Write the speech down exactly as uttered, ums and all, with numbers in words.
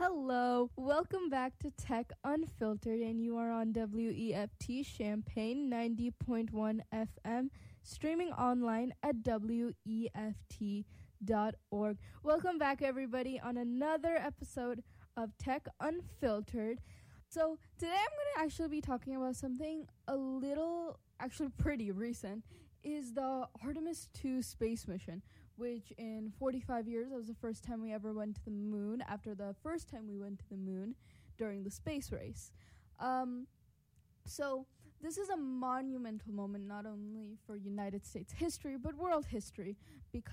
Hello, welcome back to Tech Unfiltered, and you are on W E F T Champaign ninety point one F M, streaming online at W E F T dot org. Welcome back, everybody, on another episode of Tech Unfiltered. So today I'm going to actually be talking about something a little, actually pretty recent, is the Artemis two space mission, which in forty-five years, that was the first time we ever went to the moon, after the first time we went to the moon during the space race. Um, so this is a monumental moment, not only for United States history, but world history, because